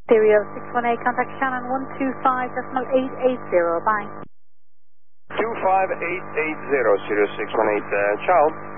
Stereo 618, contact Shannon 125.880, bye. 25880, Sirius 618, ciao.